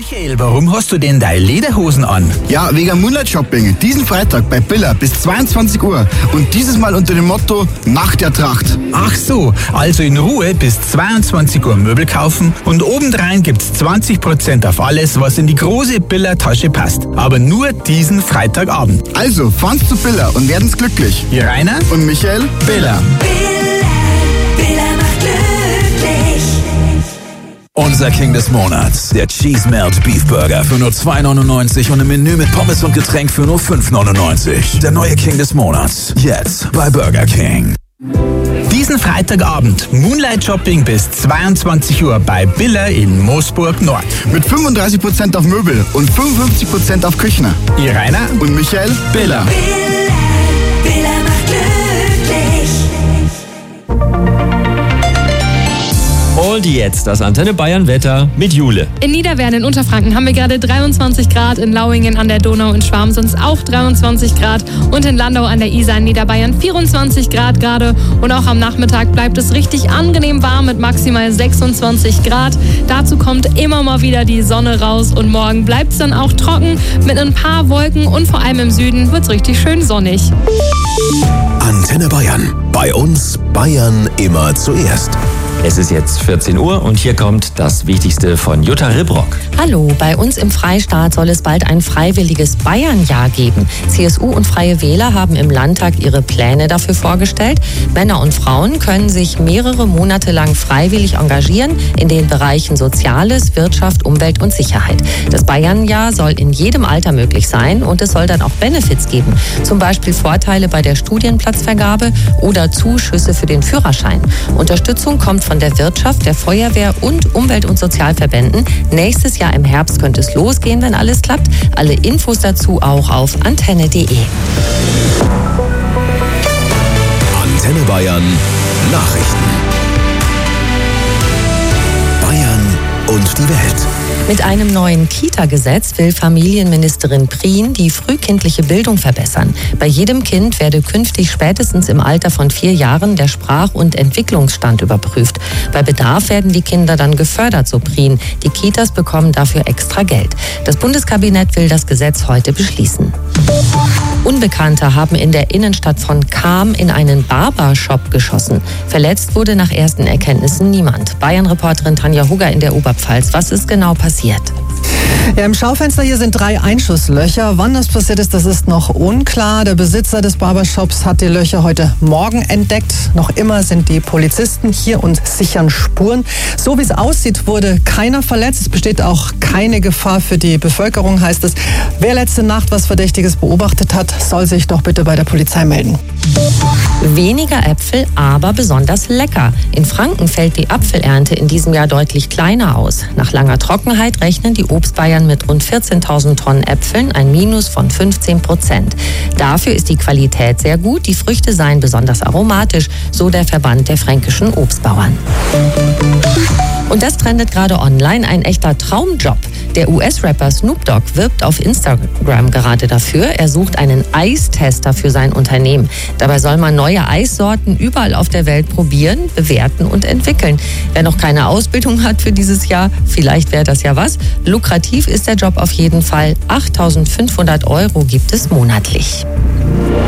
Michael, warum hast du denn deine Lederhosen an? Ja, wegen Moonlight Shopping. Diesen Freitag bei Billa bis 22 Uhr. Und dieses Mal unter dem Motto Nacht der Tracht. Ach so, also in Ruhe bis 22 Uhr Möbel kaufen und obendrein gibt's 20% auf alles, was in die große Billa-Tasche passt. Aber nur diesen Freitagabend. Also, fahren's zu Billa und werden's glücklich. Hier Rainer und Michael. Billa. Billa macht glücklich. Unser King des Monats, der Cheese Melt Beef Burger für nur 2,99 und im Menü mit Pommes und Getränk für nur 5,99. Der neue King des Monats, jetzt bei Burger King. Diesen Freitagabend Moonlight Shopping bis 22 Uhr bei Billa in Moosburg Nord. Mit 35% auf Möbel und 55% auf Küchen. Ihr Rainer und Michael. Billa. Billa macht glücklich. Und jetzt das Antenne Bayern Wetter mit Jule. In Niederwerden in Unterfranken haben wir gerade 23 Grad, in Lauingen an der Donau in Schwarm sind es auch 23 Grad und in Landau an der Isar in Niederbayern 24 Grad gerade. Und auch am Nachmittag bleibt es richtig angenehm warm mit maximal 26 Grad. Dazu kommt immer mal wieder die Sonne raus und morgen bleibt es dann auch trocken mit ein paar Wolken und vor allem im Süden wird es richtig schön sonnig. Antenne Bayern. Bei uns Bayern immer zuerst. Es ist jetzt 14 Uhr und hier kommt das Wichtigste von Jutta Ribrock. Hallo, bei uns im Freistaat soll es bald ein freiwilliges Bayernjahr geben. CSU und Freie Wähler haben im Landtag ihre Pläne dafür vorgestellt. Männer und Frauen können sich mehrere Monate lang freiwillig engagieren in den Bereichen Soziales, Wirtschaft, Umwelt und Sicherheit. Das Bayernjahr soll in jedem Alter möglich sein und es soll dann auch Benefits geben. Zum Beispiel Vorteile bei der Studienplatzvergabe oder Zuschüsse für den Führerschein. Unterstützung kommt von der Wirtschaft, der Feuerwehr und Umwelt- und Sozialverbänden. Nächstes Jahr im Herbst könnte es losgehen, wenn alles klappt. Alle Infos dazu auch auf antenne.de. Antenne Bayern Nachrichten. Bayern und die Welt. Mit einem neuen Kita-Gesetz will Familienministerin Prien die frühkindliche Bildung verbessern. Bei jedem Kind werde künftig spätestens im Alter von 4 Jahren der Sprach- und Entwicklungsstand überprüft. Bei Bedarf werden die Kinder dann gefördert, so Prien. Die Kitas bekommen dafür extra Geld. Das Bundeskabinett will das Gesetz heute beschließen. Unbekannte haben in der Innenstadt von Cham in einen Barbershop geschossen. Verletzt wurde nach ersten Erkenntnissen niemand. Bayern-Reporterin Tanja Hugger in der Oberpfalz. Was ist genau passiert? Ja, im Schaufenster hier sind 3 Einschusslöcher. Wann das passiert ist, das ist noch unklar. Der Besitzer des Barbershops hat die Löcher heute Morgen entdeckt. Noch immer sind die Polizisten hier und sichern Spuren. So wie es aussieht, wurde keiner verletzt. Es besteht auch keine Gefahr für die Bevölkerung, heißt es. Wer letzte Nacht was Verdächtiges beobachtet hat, soll sich doch bitte bei der Polizei melden. Weniger Äpfel, aber besonders lecker. In Franken fällt die Apfelernte in diesem Jahr deutlich kleiner aus. Nach langer Trockenheit rechnen die Obstbayern mit rund 14.000 Tonnen Äpfeln, ein Minus von 15%. Dafür ist die Qualität sehr gut, die Früchte seien besonders aromatisch, so der Verband der fränkischen Obstbauern. Und das trendet gerade online, ein echter Traumjob. Der US-Rapper Snoop Dogg wirbt auf Instagram gerade dafür. Er sucht einen Eistester für sein Unternehmen. Dabei soll man neue Eissorten überall auf der Welt probieren, bewerten und entwickeln. Wer noch keine Ausbildung hat für dieses Jahr, vielleicht wäre das ja was. Lukrativ ist der Job auf jeden Fall. 8.500 € gibt es monatlich.